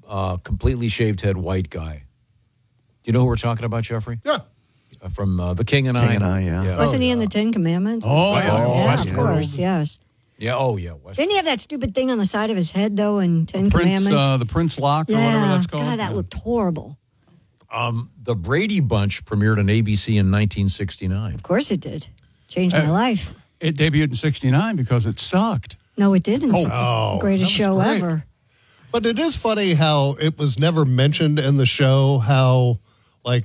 completely shaved head white guy. Do you know who we're talking about, Jeffrey? Yeah. From The King and I. King and I, yeah. Wasn't he in the Ten Commandments? Oh, yeah. Yeah, of Westworld. course, yes. Yeah, Westworld. Didn't he have that stupid thing on the side of his head, though, in Ten Commandments? The Prince Lock or whatever that's called. God, that looked horrible. The Brady Bunch premiered on ABC in 1969. Of course it did. Changed my life. It debuted in 1969 because it sucked. No, it didn't. Oh, Greatest that was show great. ever. But it is funny how it was never mentioned in the show how, like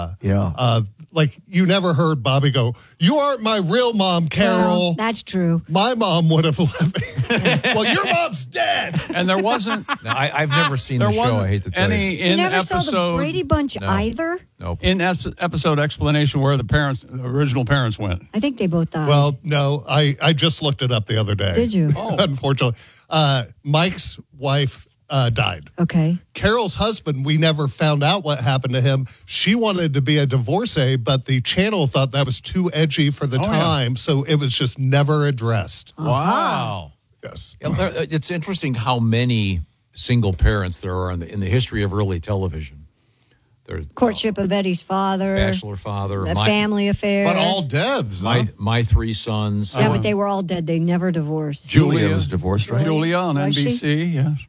you never heard Bobby go, "You aren't my real mom, Carol." Well, that's true. My mom would have left me. Well, your mom's dead. And there wasn't Now, I've never seen the show. I hate to tell any you. You in never episode saw the Brady Bunch either? Nope. in episode explanation where the original parents went. I think they both died. Well, no, I just looked it up the other day. Did you? Oh. Unfortunately. Mike's wife died. Okay. Carol's husband, we never found out what happened to him. She wanted to be a divorcee, but the channel thought that was too edgy for the time, so it was just never addressed. Wow. Yes. It's interesting how many single parents there are in the history of early television. There's Courtship of Eddie's father. Bachelor Father. The Family Affair. But all deads. My three sons. Yeah, but they were all dead. They never divorced. Julia was divorced, right? Julia on Was she? NBC, yes.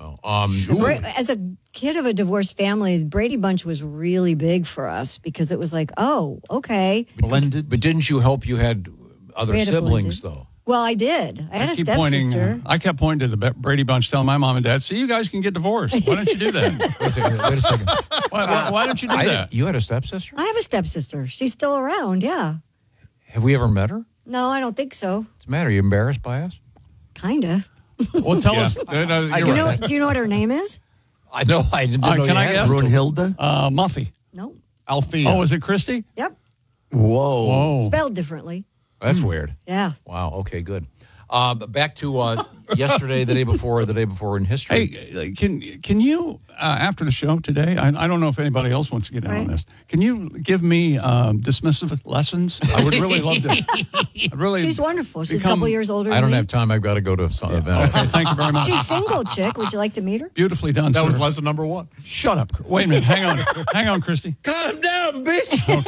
As a kid of a divorced family, the Brady Bunch was really big for us because it was like, oh, okay. Blended. But didn't you hope you had other We had a siblings, blended. though? Well, I did. I had a keep pointing. stepsister. I kept pointing to the Brady Bunch, telling my mom and dad, "See, you guys can get divorced. Why don't you do that? Wait a second. Why don't you do that?" You had a stepsister? I have a stepsister. She's still around, yeah. Have we ever met her? No, I don't think so. What's the matter? Are you embarrassed by us? Kind of. Well, tell us, Do you know what her name is? I know. I didn't know can you I had guess? her. Brunhilde? Muffy. No. Althea. Oh, is it Christy? Yep. Whoa. Oh, Spelled differently. That's weird. Yeah. Wow. Okay, good. Back to yesterday, the day before in history. Hey, can you after the show today? I don't know if anybody else wants to get in on this. Can you give me dismissive lessons? I would really love to. I'd really. She's wonderful. She's a couple years older than I don't me. have time. I've got to go to some event. Okay, thank you very much. She's single, chick. Would you like to meet her? Beautifully done. That sir. was lesson number one. Shut up. Wait a minute. Hang on, Christy. Calm down, bitch.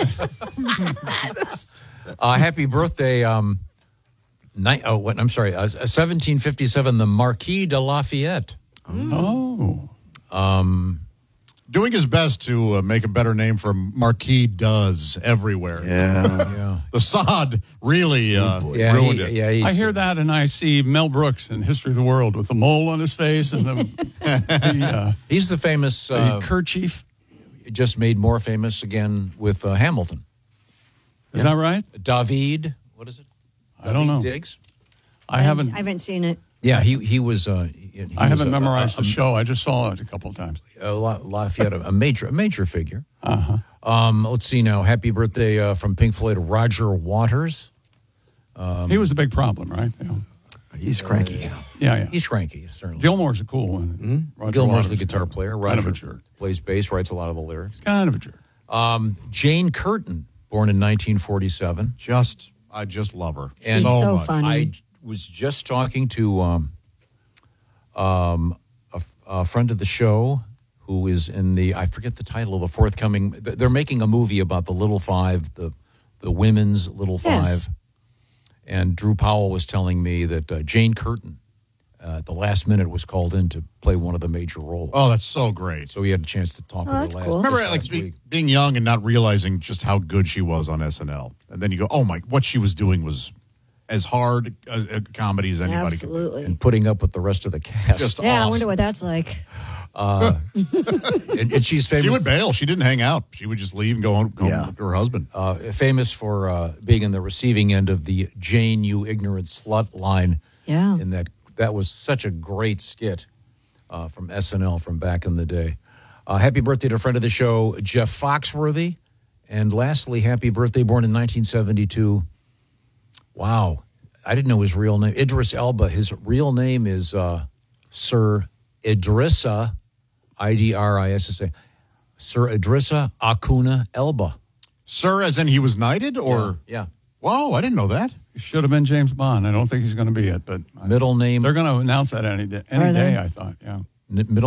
Happy birthday. 1757, the Marquis de Lafayette. Oh. Doing his best to make a better name for Marquis does everywhere. Yeah. The sod really ruined it. Yeah, I hear that, and I see Mel Brooks in History of the World with the mole on his face and he's the famous the kerchief. just made more famous again with Hamilton. Is that right? David, what is it? I don't know. Diggs? I haven't. I haven't seen it. Yeah, he was. I haven't memorized the show. I just saw it a couple of times. Lafayette, a major figure. Uh-huh. Let's see now. Happy birthday from Pink Floyd, Roger Waters. He was a big problem, right? Yeah. He's cranky. Yeah. He's cranky, certainly. Gilmore's a cool one. Roger Gilmore's the Waters, guitar player. Kind of Roger a jerk. plays bass, writes a lot of the lyrics. Kind of a jerk. Jane Curtin, born in 1947. I just love her. And She's so much. funny. I was just talking to a friend of the show who is in I forget the title of the forthcoming, they're making a movie about the Little Five, the women's Little Yes. Five. And Drew Powell was telling me that Jane Curtin, at the last minute, was called in to play one of the major roles. Oh, that's so great. So he had a chance to talk with her that's last, cool. Remember, this like last week. being young and not realizing just how good she was on SNL, and then you go, "Oh my!" What she was doing was as hard a comedy as anybody Absolutely. And putting up with the rest of the cast. Just Yeah, I awesome. wonder what that's like. and she's famous. She would bail. She didn't hang out. She would just leave and go home to her husband. Famous for being in the receiving end of the Jane, you ignorant slut line. Yeah. And that was such a great skit from SNL from back in the day. Happy birthday to a friend of the show, Jeff Foxworthy. And lastly, happy birthday, born in 1972. Wow. I didn't know his real name. Idris Elba. His real name is Sir Idrissa, Idrissa. Sir Idrissa Acuna Elba. Sir, as in he was knighted, or Yeah. Whoa, I didn't know that. He should have been James Bond. I don't think he's going to be it, but Middle name. they're going to announce that any day. Are they? I thought. Yeah. Middle